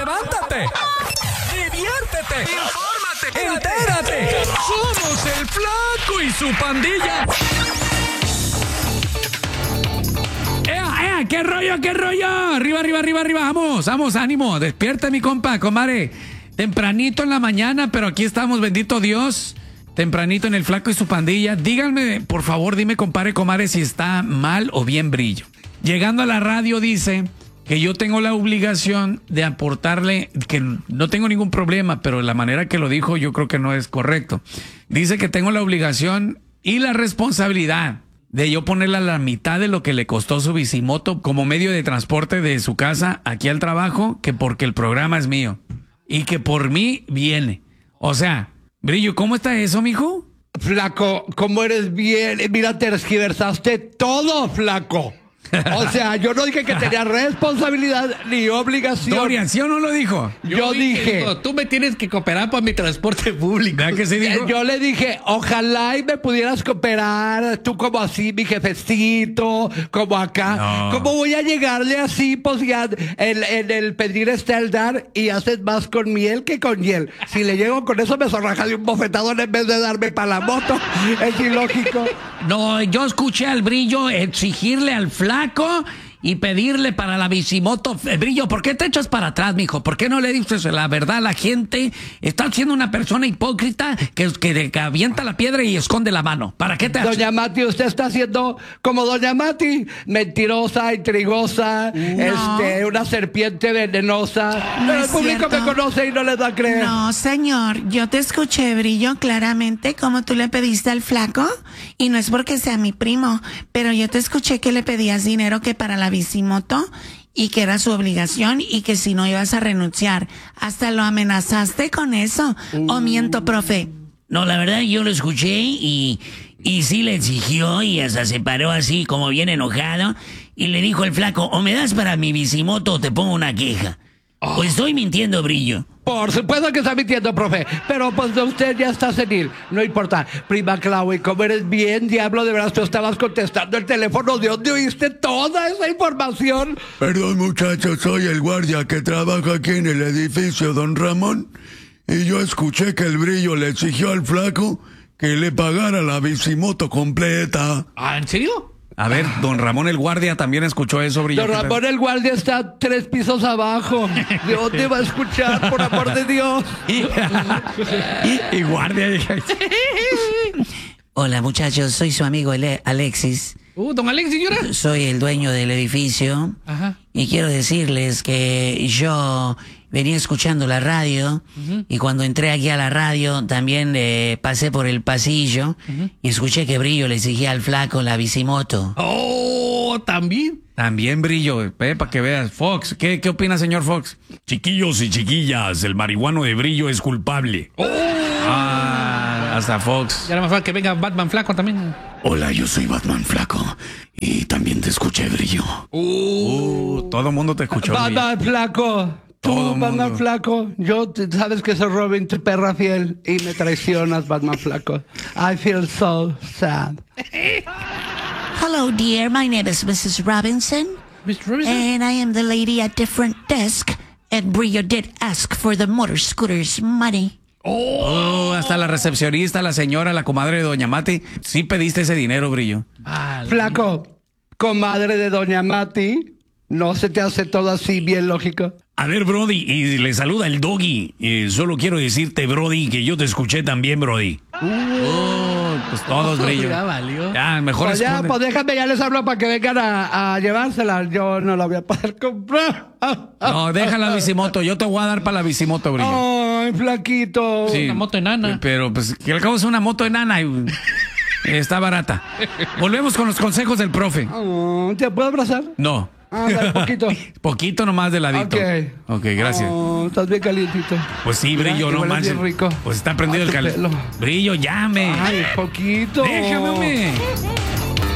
levántate, diviértete, infórmate, entérate. Somos el Flaco y su pandilla. ¡Ea! ¡Qué rollo, qué rollo! Arriba, vamos, ánimo, despierta mi compa, comadre. Tempranito en la mañana, pero aquí estamos, bendito Dios. Tempranito en el Flaco y su pandilla. Díganme, por favor, dime, compadre, comadre, si está mal o bien Brillo. Llegando a la radio dice que yo tengo la obligación de aportarle, que no tengo ningún problema, pero la manera que lo dijo yo creo que no es correcto. Dice que tengo la obligación y la responsabilidad de yo ponerle a la mitad de lo que le costó su bicimoto como medio de transporte de su casa aquí al trabajo, que porque el programa es mío y que por mí viene. O sea, Brillo, ¿cómo está eso, mijo? Flaco, ¿cómo eres bien? Mira, tergiversaste todo, flaco. O sea, yo no dije que tenía responsabilidad ni obligación. Dorian, ¿sí o no lo dijo? Yo dije, tú me tienes que cooperar para mi transporte público. ¿Verdad que sí dijo? yo le dije, ojalá y me pudieras cooperar, tú como así, mi jefecito, como acá. No. ¿Cómo voy a llegarle así, pues ya en el pedir está el dar y haces más con miel que con hiel? Si le llego con eso me zorraja de un bofetadón en vez de darme para la moto. Es ilógico. No, yo escuché al Brillo exigirle al Flaco y pedirle para la bicimoto. Brillo, ¿por qué te echas para atrás, mijo? ¿Por qué no le dices la verdad a la gente? Estás siendo una persona hipócrita que avienta la piedra y esconde la mano. ¿Para qué te haces? Doña Mati, usted está haciendo como Doña Mati, mentirosa, intrigosa, No. una serpiente venenosa. No Pero el es público cierto. me conoce y no le da a creer. No, señor, yo te escuché, Brillo, claramente como tú le pediste al Flaco, y no es porque sea mi primo, pero yo te escuché que le pedías dinero que para la bicimoto y que era su obligación y que si no ibas a renunciar. Hasta lo amenazaste con eso. ¿O miento, profe? No, la verdad yo lo escuché y sí le exigió y hasta se paró así como bien enojado y le dijo el Flaco, o me das para mi bicimoto o te pongo una queja. ¿O estoy mintiendo, Brillo? Por supuesto que está mintiendo, profe. Pero pues usted ya está senil. No importa. Prima Chloe, como eres bien, diablo, de veras tú estabas contestando el teléfono. ¿De dónde oíste toda esa información? Perdón, muchachos, soy el guardia que trabaja aquí en el edificio Don Ramón. Y yo escuché que el Brillo le exigió al Flaco que le pagara la bicimoto completa. ¿Ah, en serio? A ver, don Ramón el guardia también escuchó eso, Brillo. Don Ramón el guardia está 3 pisos abajo. ¿De dónde va a escuchar, por amor de Dios? Y guardia. Hola, muchachos, soy su amigo Alexis. Don Alexis, ¿llora? Soy el dueño del edificio. Ajá. Y quiero decirles que yo venía escuchando la radio y cuando entré aquí a la radio también pasé por el pasillo y escuché que Brillo le exigía al Flaco la bicimoto. Oh, ¿también? También Brillo, para que veas. Fox, ¿qué opina, señor Fox? Chiquillos y chiquillas, el marihuano de Brillo es culpable. Hasta Fox. Ya era más fácil que venga Batman Flaco también. Hola, yo soy Batman Flaco. Y también te escuché, Brillo. Todo el mundo te escuchó. Brillo. Batman Flaco. Todo Tú, Batman mundo. Flaco. Sabes que soy Robin, tu perra fiel. Y me traicionas, Batman Flaco. I feel so sad. Hello, dear. My name is Mrs. Robinson. Mr. Robinson. And I am the lady at different desk. And Brillo did ask for the motor scooter's money. Hasta la recepcionista, la señora, la comadre de Doña Mati. Sí pediste ese dinero, Brillo. Flaco, comadre de Doña Mati, ¿no se te hace todo así bien lógico? A ver, Brody, y le saluda el Doggy. Solo quiero decirte, Brody, que yo te escuché también, Brody. Pues todos, Brillo. Ya valió. Ya, mejor Pues ya, esconde. pues déjame, ya les hablo para que vengan a llevársela. Yo no la voy a poder comprar. No, deja la bicimoto. Yo te voy a dar para la bicimoto, Brillo. Ay, flaquito. Sí. Una moto enana. Pero, pues, que al cabo es una moto enana y está barata. Volvemos con los consejos del profe. Oh, ¿te puedo abrazar? No. Dale, poquito. Poquito nomás de ladito. Ok. Ok, gracias. Oh, estás bien calientito. Pues sí, Brillo, Mira, no hueles manches. bien rico. Pues está prendido Ay, el tu calor. pelo. Brillo, llame. Ay, poquito. Déjame, hombre.